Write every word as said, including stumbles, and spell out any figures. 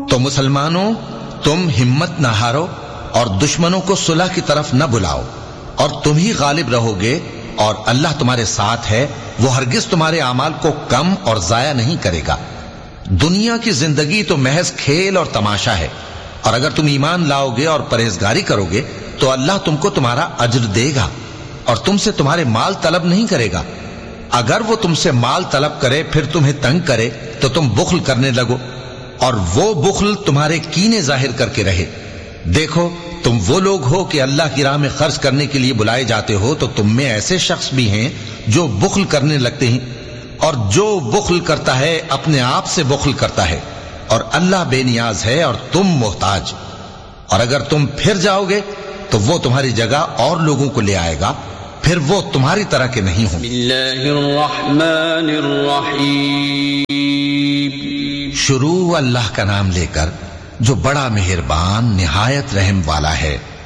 تو مسلمانوں تم ہمت نہ ہارو اور دشمنوں کو صلح کی طرف نہ بلاؤ، اور تم ہی غالب رہو گے، اور اللہ تمہارے ساتھ ہے، وہ ہرگز تمہارے اعمال کو کم اور ضائع نہیں کرے گا۔ دنیا کی زندگی تو محض کھیل اور تماشا ہے، اور اگر تم ایمان لاؤ گے اور پرہیزگاری کرو گے تو اللہ تم کو تمہارا اجر دے گا، اور تم سے تمہارے مال طلب نہیں کرے گا۔ اگر وہ تم سے مال طلب کرے پھر تمہیں تنگ کرے تو تم بخل کرنے لگو، اور وہ بخل تمہارے کینے ظاہر کر کے رہے۔ دیکھو تم وہ لوگ ہو کہ اللہ کی راہ میں خرچ کرنے کے لیے بلائے جاتے ہو، تو تم میں ایسے شخص بھی ہیں جو بخل کرنے لگتے ہیں، اور جو بخل کرتا ہے اپنے آپ سے بخل کرتا ہے، اور اللہ بے نیاز ہے اور تم محتاج۔ اور اگر تم پھر جاؤ گے تو وہ تمہاری جگہ اور لوگوں کو لے آئے گا، پھر وہ تمہاری طرح کے نہیں ہوں۔ بسم اللہ الرحمن الرحیم۔ شروع اللہ کا نام لے کر جو بڑا مہربان نہایت رحم والا ہے۔